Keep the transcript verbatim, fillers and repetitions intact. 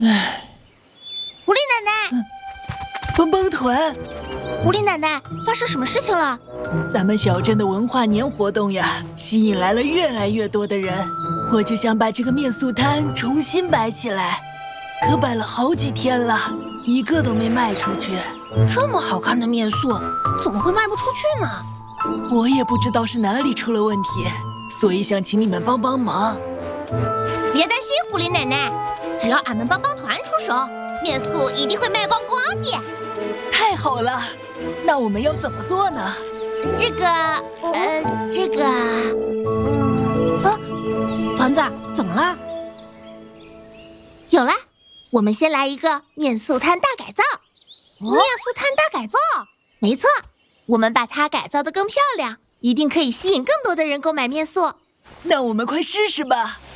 唉， 狐狸奶奶， 蹦蹦团， 狐狸奶奶，发生什么事情了？ 咱们小镇的文化年活动呀，吸引来了越来越多的人，我就想把这个面塑摊重新摆起来，可摆了好几天了，一个都没卖出去。 这么好看的面塑，怎么会卖不出去呢？ 我也不知道是哪里出了问题，所以想请你们帮帮忙。 别担心，狐狸奶奶，只要俺们帮帮团出手，面塑一定会卖光光的。 太好了，那我们要怎么做呢？ 这个，呃，这个，嗯， 啊，团子，怎么了？有了，我们先来一个面塑摊大改造。 面塑摊大改造？ 没错，我们把它改造得更漂亮，一定可以吸引更多的人购买面塑。 那我们快试试吧。